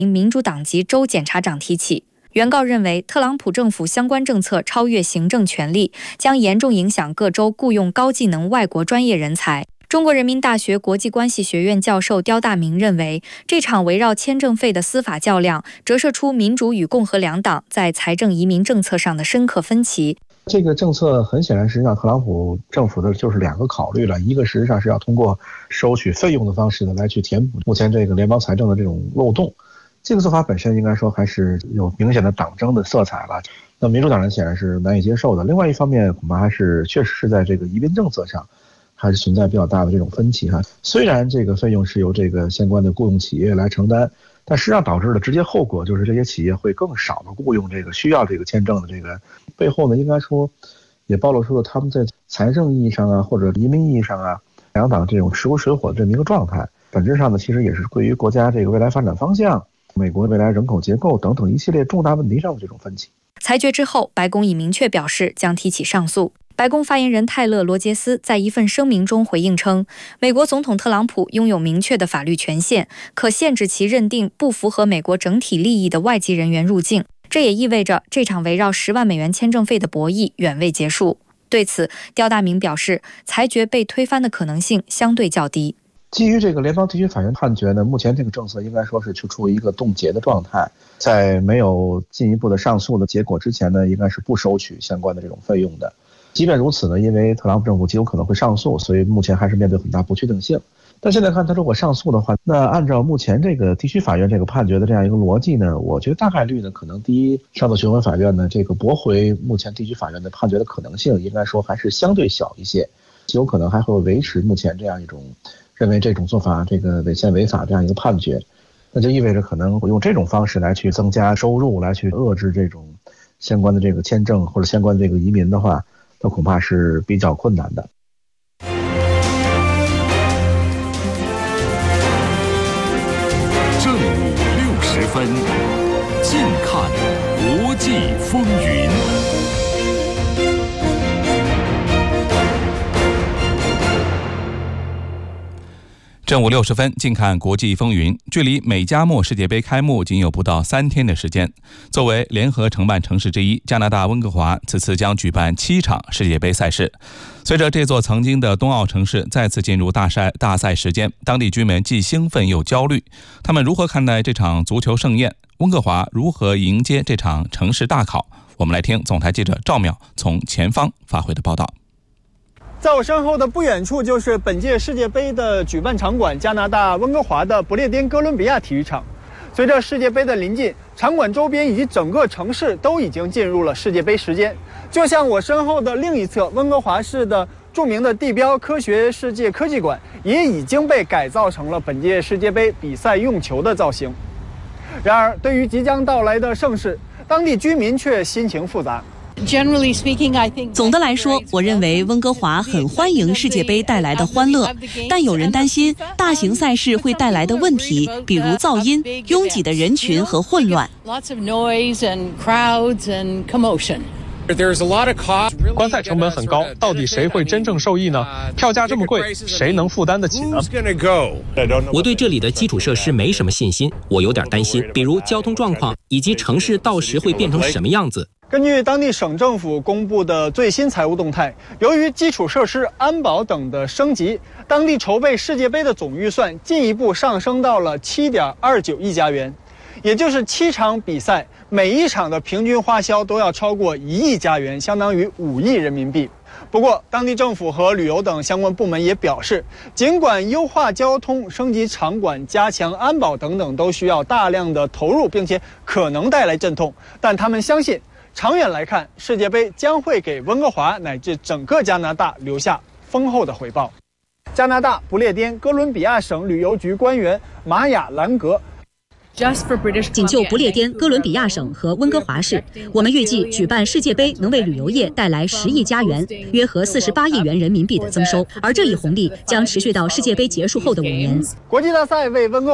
民主党籍州检察长提起。原告认为，特朗普政府相关政策超越行政权力，将严重影响各州雇用高技能外国专业人才。中国人民大学国际关系学院教授刁大明认为，这场围绕签证费的司法较量，折射出民主与共和两党在财政移民政策上的深刻分歧。 这个政策很显然是让特朗普政府的就是两个考虑了，一个实际上是要通过收取费用的方式呢来去填补目前这个联邦财政的这种漏洞。这个做法本身应该说还是有明显的党争的色彩了，那民主党人显然是难以接受的。另外一方面，恐怕还是确实是在这个移民政策上还是存在比较大的这种分歧哈。虽然这个费用是由这个相关的雇佣企业来承担，但实际上导致的直接后果就是这些企业会更少的雇佣这个需要这个签证的这个背后呢，应该说也暴露出了他们在财政意义上啊，或者移民意义上啊，两党这种势如水火的这么一个状态。本质上呢，其实也是对于国家这个未来发展方向、美国未来人口结构等等一系列重大问题上的这种分歧。 裁决之后，白宫已明确表示将提起上诉。白宫发言人泰勒·罗杰斯在一份声明中回应称，美国总统特朗普拥有明确的法律权限，可限制其认定不符合美国整体利益的外籍人员入境。这也意味着这场围绕10万美元签证费的博弈远未结束。对此，刁大明表示，裁决被推翻的可能性相对较低。 基于这个联邦地区法院判决呢，目前这个政策应该说是处于一个冻结的状态，在没有进一步的上诉的结果之前呢，应该是不收取相关的这种费用的。即便如此呢，因为特朗普政府极有可能会上诉，所以目前还是面对很大不确定性。但现在看他如果上诉的话，那按照目前这个地区法院这个判决的这样一个逻辑呢，我觉得大概率呢，可能第一，上诉巡回法院呢这个驳回目前地区法院的判决的可能性，应该说还是相对小一些，极有可能还会维持目前这样一种认为这种做法这个违宪违法这样一个判决。那就意味着可能用这种方式来去增加收入，来去遏制这种相关的这个签证或者相关的这个移民的话，那恐怕是比较困难的。 正午60分，近看国际风云。正午60分，近看国际风云。距离美加墨世界杯开幕仅有不到3天的时间。作为联合承办城市之一，加拿大温哥华此次将举办7场世界杯赛事。随着这座曾经的冬奥城市再次进入大赛时间，当地居民既兴奋又焦虑。他们如何看待这场足球盛宴？温哥华如何迎接这场城市大考？我们来听总台记者赵淼从前方发回的报道。 在我身后的不远处就是本届世界杯的举办场馆——加拿大温哥华的不列颠哥伦比亚体育场。随着世界杯的临近，场馆周边以及整个城市都已经进入了世界杯时间。就像我身后的另一侧，温哥华市的著名的地标科学世界科技馆也已经被改造成了本届世界杯比赛用球的造型。然而，对于即将到来的盛事，当地居民却心情复杂。 总的来说，我认为温哥华很欢迎世界杯带来的欢乐，但有人担心大型赛事会带来的问题，比如噪音、拥挤的人群和混乱。 观赛成本很高，到底谁会真正受益呢？票价这么贵，谁能负担得起呢？ 我对这里的基础设施没什么信心，我有点担心，比如交通状况以及城市到时会变成什么样子。 根据当地省政府公布的最新财务动态，由于基础设施、安保等的升级，当地筹备世界杯的总预算进一步上升到了7.29亿加元，也就是7场比赛，每一场的平均花销都要超过1亿加元，相当于5亿人民币。不过，当地政府和旅游等相关部门也表示，尽管优化交通、升级场馆、加强安保等等都需要大量的投入，并且可能带来阵痛，但他们相信，长远来看，世界杯将会给温哥华乃至整个加拿大留下丰厚的回报。加拿大不列颠哥伦比亚省旅游局官员玛雅·兰格。 仅就不列颠哥伦比亚省和温哥华市，我们预计举办世界杯能为旅游业带来10亿加元，约合48亿元人民币的增收，而这一红利将持续到世界杯结束后的5年。 国际大赛为温哥